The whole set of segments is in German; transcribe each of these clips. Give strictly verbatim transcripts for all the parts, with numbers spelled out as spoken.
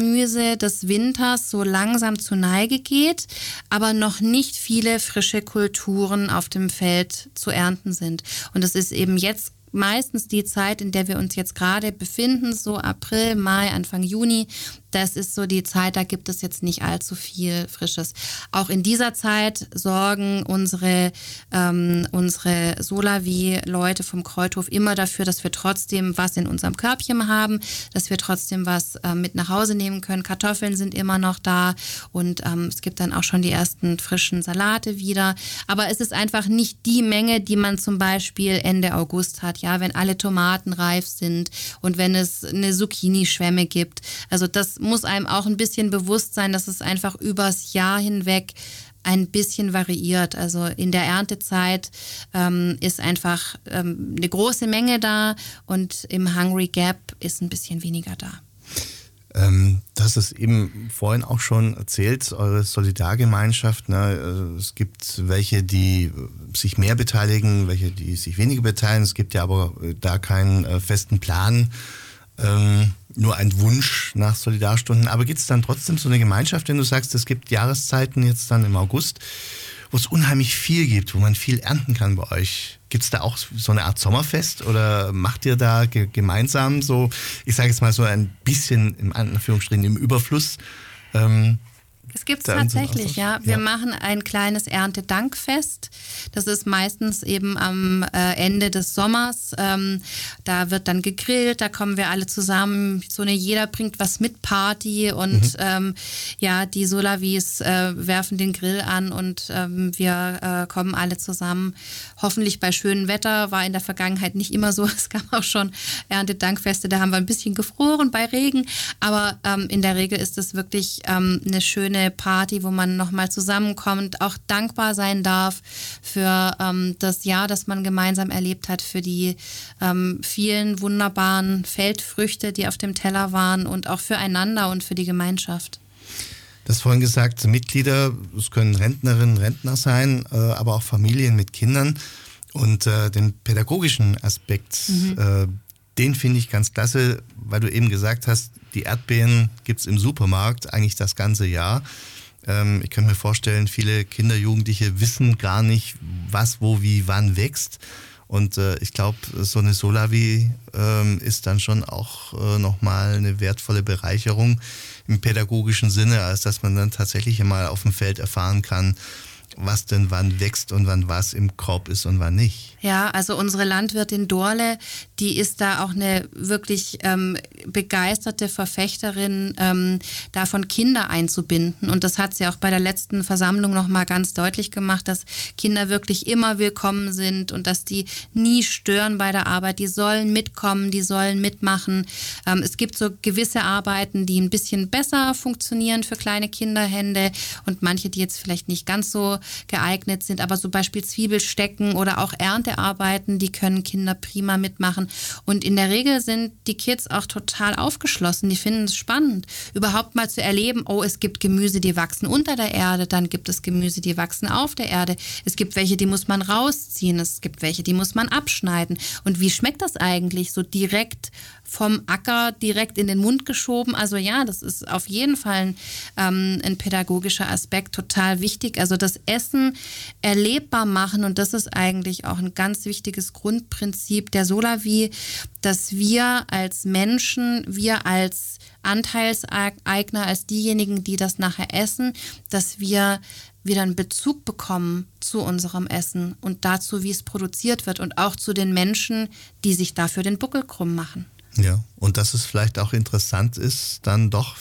Gemüse des Winters so langsam zur Neige geht, aber noch nicht viele frische Kulturen auf dem Feld zu ernten sind. Und es ist eben jetzt meistens die Zeit, in der wir uns jetzt gerade befinden, so April, Mai, Anfang Juni. Das ist so die Zeit, da gibt es jetzt nicht allzu viel Frisches. Auch in dieser Zeit sorgen unsere, ähm, unsere Solavi-Leute vom Kreuthof immer dafür, dass wir trotzdem was in unserem Körbchen haben, dass wir trotzdem was äh, mit nach Hause nehmen können. Kartoffeln sind immer noch da und ähm, es gibt dann auch schon die ersten frischen Salate wieder. Aber es ist einfach nicht die Menge, die man zum Beispiel Ende August hat, ja, wenn alle Tomaten reif sind und wenn es eine Zucchini-Schwemme gibt. Also das muss einem auch ein bisschen bewusst sein, dass es einfach übers Jahr hinweg ein bisschen variiert. Also in der Erntezeit ähm, ist einfach ähm, eine große Menge da und im Hungry Gap ist ein bisschen weniger da. Ähm, du hast es eben vorhin auch schon erzählt, eure Solidargemeinschaft. Ne? Es gibt welche, die sich mehr beteiligen, welche, die sich weniger beteiligen. Es gibt ja aber da keinen äh, festen Plan. Ähm, nur ein Wunsch nach Solidarstunden. Aber gibt es dann trotzdem so eine Gemeinschaft, wenn du sagst, es gibt Jahreszeiten jetzt dann im August, wo es unheimlich viel gibt, wo man viel ernten kann bei euch? Gibt es da auch so eine Art Sommerfest oder macht ihr da ge- gemeinsam so, ich sage jetzt mal so ein bisschen im Anführungsstrichen im Überfluss? Ähm, Es gibt es tatsächlich, ja. Wir ja. machen ein kleines Erntedankfest. Das ist meistens eben am äh, Ende des Sommers. Ähm, da wird dann gegrillt, da kommen wir alle zusammen. So eine jeder bringt was mit Party und mhm. ähm, ja, die Solavis äh, werfen den Grill an und ähm, wir äh, kommen alle zusammen. Hoffentlich bei schönem Wetter, war in der Vergangenheit nicht immer so. Es gab auch schon Erntedankfeste, da haben wir ein bisschen gefroren bei Regen. Aber ähm, in der Regel ist es wirklich ähm, eine schöne Party, wo man nochmal zusammenkommt, auch dankbar sein darf für ähm, das Jahr, das man gemeinsam erlebt hat, für die ähm, vielen wunderbaren Feldfrüchte, die auf dem Teller waren und auch füreinander und für die Gemeinschaft. Du hast vorhin gesagt, Mitglieder, es können Rentnerinnen, Rentner sein, äh, aber auch Familien mit Kindern und äh, den pädagogischen Aspekt, mhm. äh, den finde ich ganz klasse, weil du eben gesagt hast, die Erdbeeren gibt es im Supermarkt eigentlich das ganze Jahr. Ähm, ich kann mir vorstellen, viele Kinder, Jugendliche wissen gar nicht, was, wo, wie, wann wächst. Und äh, ich glaube, so eine Solavi ähm, ist dann schon auch äh, nochmal eine wertvolle Bereicherung im pädagogischen Sinne, als dass man dann tatsächlich einmal auf dem Feld erfahren kann, was denn wann wächst und wann was im Korb ist und wann nicht. Ja, also unsere Landwirtin Dorle, die ist da auch eine wirklich ähm, begeisterte Verfechterin, ähm, davon Kinder einzubinden. Und das hat sie auch bei der letzten Versammlung nochmal ganz deutlich gemacht, dass Kinder wirklich immer willkommen sind und dass die nie stören bei der Arbeit. Die sollen mitkommen, die sollen mitmachen. Ähm, es gibt so gewisse Arbeiten, die ein bisschen besser funktionieren für kleine Kinderhände und manche, die jetzt vielleicht nicht ganz so geeignet sind, aber zum Beispiel Zwiebelstecken oder auch Erntearbeiten, die können Kinder prima mitmachen. Und in der Regel sind die Kids auch total aufgeschlossen, die finden es spannend, überhaupt mal zu erleben, oh, es gibt Gemüse, die wachsen unter der Erde, dann gibt es Gemüse, die wachsen auf der Erde, es gibt welche, die muss man rausziehen, es gibt welche, die muss man abschneiden. Und wie schmeckt das eigentlich so direkt vom Acker direkt in den Mund geschoben? Also ja, das ist auf jeden Fall ein, ähm, ein pädagogischer Aspekt, total wichtig. Also das Essen erlebbar machen und das ist eigentlich auch ein ganz wichtiges Grundprinzip der Solavi, dass wir als Menschen, wir als Anteilseigner, als diejenigen, die das nachher essen, dass wir wieder einen Bezug bekommen zu unserem Essen und dazu, wie es produziert wird und auch zu den Menschen, die sich dafür den Buckel krumm machen. Ja, und dass es vielleicht auch interessant ist, dann doch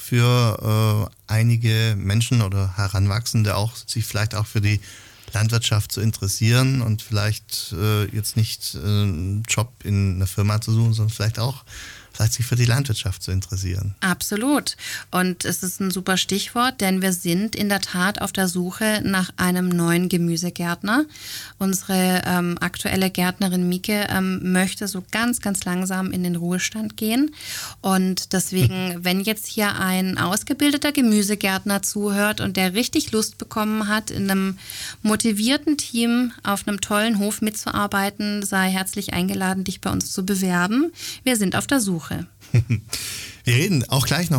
für äh, einige Menschen oder Heranwachsende auch, sich vielleicht auch für die Landwirtschaft zu interessieren und vielleicht äh, jetzt nicht äh, einen Job in einer Firma zu suchen, sondern vielleicht auch vielleicht sich für die Landwirtschaft zu interessieren. Absolut. Und es ist ein super Stichwort, denn wir sind in der Tat auf der Suche nach einem neuen Gemüsegärtner. Unsere ähm, aktuelle Gärtnerin Mieke ähm, möchte so ganz, ganz langsam in den Ruhestand gehen. Und deswegen, wenn jetzt hier ein ausgebildeter Gemüsegärtner zuhört und der richtig Lust bekommen hat, in einem motivierten Team auf einem tollen Hof mitzuarbeiten, sei herzlich eingeladen, dich bei uns zu bewerben. Wir sind auf der Suche. Wir reden auch gleich noch